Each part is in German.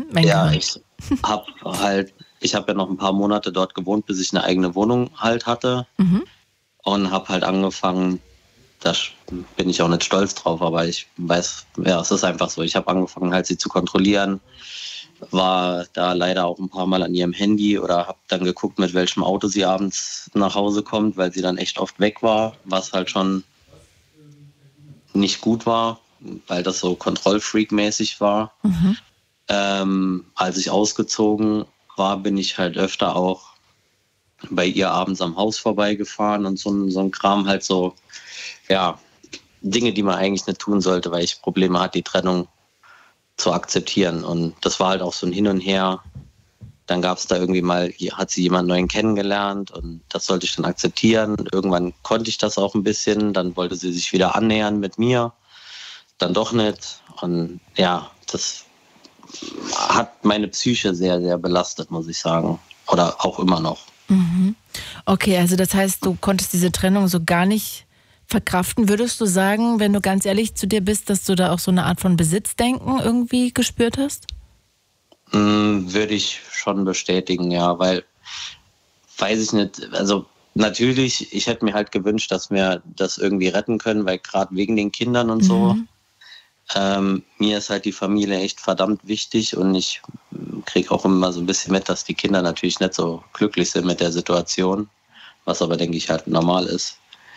Mein Ja, Gehirn. ich habe ja noch ein paar Monate dort gewohnt, bis ich eine eigene Wohnung halt hatte Mhm. und habe halt angefangen, da bin ich auch nicht stolz drauf, aber ich weiß, ja, es ist einfach so. Ich habe angefangen, halt sie zu kontrollieren, war da leider auch ein paar Mal an ihrem Handy oder habe dann geguckt, mit welchem Auto sie abends nach Hause kommt, weil sie dann echt oft weg war, was halt schon nicht gut war, weil das so Kontrollfreak-mäßig war. Mhm. Als ich ausgezogen war, bin ich halt öfter auch bei ihr abends am Haus vorbeigefahren und so ein Kram halt so, ja, Dinge, die man eigentlich nicht tun sollte, weil ich Probleme hatte, die Trennung zu akzeptieren. Und das war halt auch so ein Hin und Her. Dann gab es da irgendwie mal, hat sie jemanden neuen kennengelernt und das sollte ich dann akzeptieren. Irgendwann konnte ich das auch ein bisschen, dann wollte sie sich wieder annähern mit mir, dann doch nicht. Und ja, das hat meine Psyche sehr, sehr belastet, muss ich sagen. Oder auch immer noch. Mhm. Okay, also das heißt, du konntest diese Trennung so gar nicht verkraften. Würdest du sagen, wenn du ganz ehrlich zu dir bist, dass du da auch so eine Art von Besitzdenken irgendwie gespürt hast? Würde ich schon bestätigen, ja, weil, weiß ich nicht, also natürlich, ich hätte mir halt gewünscht, dass wir das irgendwie retten können, weil gerade wegen den Kindern und so, Mhm. mir ist halt die Familie echt verdammt wichtig und ich kriege auch immer so ein bisschen mit, dass die Kinder natürlich nicht so glücklich sind mit der Situation, was aber, denke ich, halt normal ist.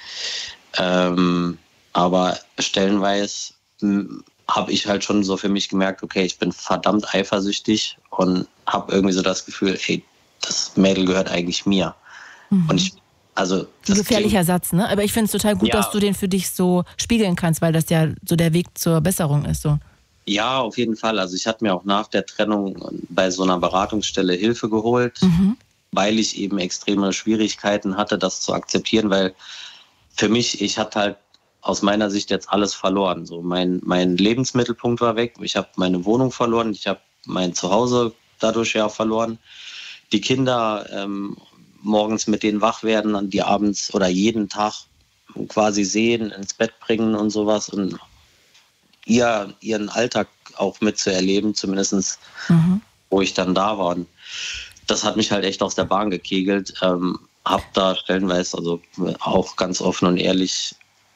Aber stellenweise habe ich halt schon so für mich gemerkt, okay, ich bin verdammt eifersüchtig und habe irgendwie so das Gefühl, ey, das Mädel gehört eigentlich mir. Und Mhm. ich, also Ein das gefährlicher klingt, Satz, ne? Aber ich finde es total gut, dass ja, du den für dich so spiegeln kannst, weil das ja so der Weg zur Besserung ist. So. ja, auf jeden Fall. Also ich hatte mir auch nach der Trennung bei so einer Beratungsstelle Hilfe geholt, Mhm. weil ich eben extreme Schwierigkeiten hatte, das zu akzeptieren, weil für mich, ich hatte halt aus meiner Sicht jetzt alles verloren. So mein Lebensmittelpunkt war weg, ich habe meine Wohnung verloren, ich habe mein Zuhause dadurch ja verloren. Die Kinder morgens mit denen wach werden, und die abends oder jeden Tag quasi sehen, ins Bett bringen und sowas und ihren Alltag auch mitzuerleben, zumindest Mhm. wo ich dann da war. Und das hat mich halt echt aus der Bahn gekegelt. Hab da stellenweise, also auch ganz offen und ehrlich,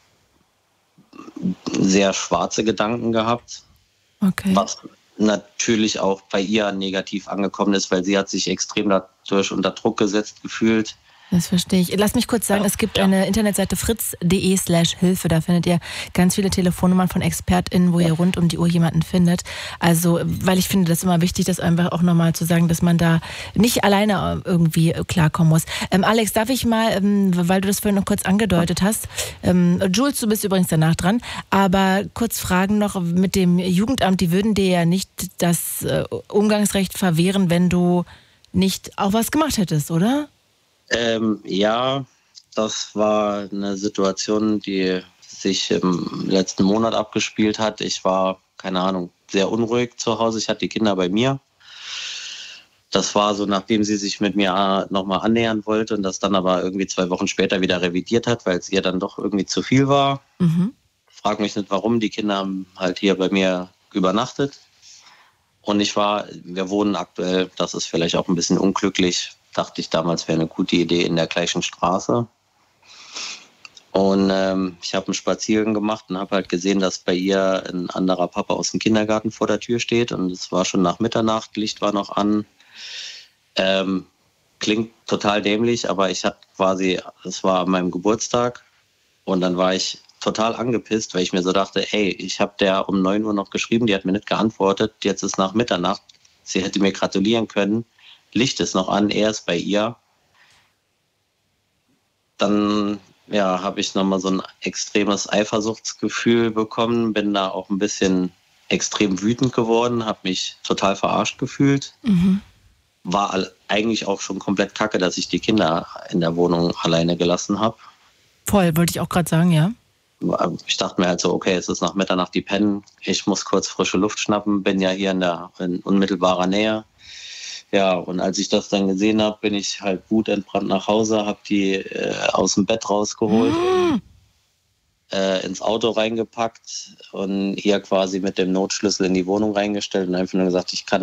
sehr schwarze Gedanken gehabt, Okay. was natürlich auch bei ihr negativ angekommen ist, weil sie hat sich extrem dadurch unter Druck gesetzt gefühlt. Das verstehe ich. Lass mich kurz sagen, es gibt Ja, eine Internetseite fritz.de/Hilfe. Da findet ihr ganz viele Telefonnummern von ExpertInnen, wo ihr rund um die Uhr jemanden findet. Also, weil ich finde das immer wichtig, das einfach auch nochmal zu sagen, dass man da nicht alleine irgendwie klarkommen muss. Alex, darf ich mal, weil du das vorhin noch kurz angedeutet hast, Jules, du bist übrigens danach dran, aber kurz fragen noch mit dem Jugendamt, die würden dir ja nicht das Umgangsrecht verwehren, wenn du nicht auch was gemacht hättest, oder? ja, das war eine Situation, die sich im letzten Monat abgespielt hat. Ich war, keine Ahnung, sehr unruhig zu Hause. Ich hatte die Kinder bei mir. Das war so, nachdem sie sich mit mir nochmal annähern wollte und das dann aber irgendwie 2 Wochen später wieder revidiert hat, weil es ihr dann doch irgendwie zu viel war. Mhm. Frag mich nicht warum, die Kinder haben halt hier bei mir übernachtet. Und wir wohnen aktuell, das ist vielleicht auch ein bisschen unglücklich, dachte ich damals wäre eine gute Idee, in der gleichen Straße. Und ich habe einen Spaziergang gemacht und habe halt gesehen, dass bei ihr ein anderer Papa aus dem Kindergarten vor der Tür steht. Und es war schon nach Mitternacht, Licht war noch an. Ähm, Klingt total dämlich, aber es war an meinem Geburtstag und dann war ich total angepisst, weil ich mir so dachte, ey, ich habe der um 9 Uhr noch geschrieben, die hat mir nicht geantwortet, jetzt ist nach Mitternacht, sie hätte mir gratulieren können, Licht ist noch an, er ist bei ihr. Dann ja, habe ich nochmal so ein extremes Eifersuchtsgefühl bekommen, bin da auch ein bisschen extrem wütend geworden, habe mich total verarscht gefühlt. Mhm. War eigentlich auch schon komplett kacke, dass ich die Kinder in der Wohnung alleine gelassen habe. Voll, wollte ich auch gerade sagen, ja. Ich dachte mir halt so, okay, es ist nach Mitternacht, die pennen, ich muss kurz frische Luft schnappen, bin ja hier in unmittelbarer Nähe. Ja, und als ich das dann gesehen habe, bin ich halt wutentbrannt nach Hause, habe die aus dem Bett rausgeholt und Hm. ins Auto reingepackt und ihr quasi mit dem Notschlüssel in die Wohnung reingestellt und einfach nur gesagt, ich kann